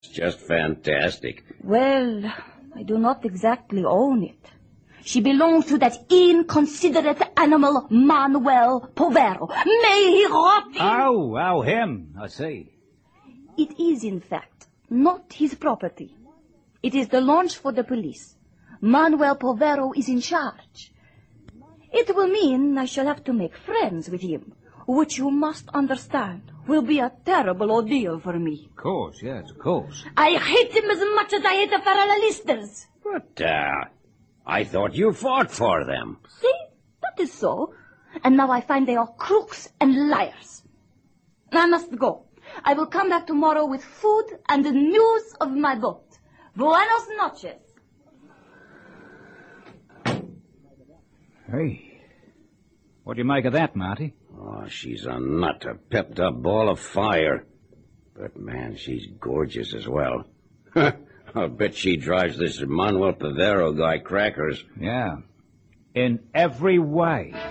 just fantastic. Well, I do not exactly own it. She belongs to that inconsiderate animal, Manuel Povero. May he rot in... Oh, him, I see. It is, in fact, not his property. It is the launch for the police. Manuel Povero is in charge. It will mean I shall have to make friends with him, which you must understand will be a terrible ordeal for me. Of course, yes, of course. I hate him as much as I hate the Federalistas. But, I thought you fought for them. See, that is so. And now I find they are crooks and liars. I must go. I will come back tomorrow with food and the news of my boat. Buenos noches. Hey, what do you make of that, Marty? Oh, she's a nut, a pepped-up ball of fire. But, man, she's gorgeous as well. I'll bet she drives this Manuel Povero guy crackers. Yeah, in every way.